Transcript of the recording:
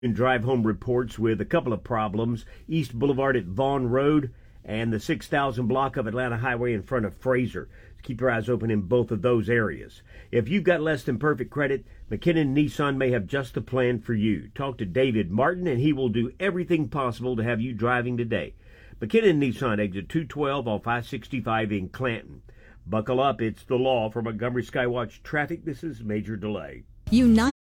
And drive home reports with a couple of problems. East Boulevard at Vaughn Road and the 6000 block of Atlanta Highway in front of Fraser. Keep your eyes open in both of those areas. If you've got less than perfect credit, McKinnon Nissan may have just the plan for you. Talk to David Martin and he will do everything possible to have you driving today. McKinnon Nissan, exit 212 off I-65 in Clanton. Buckle up, it's the law. For Montgomery Skywatch Traffic, this is Major Delay.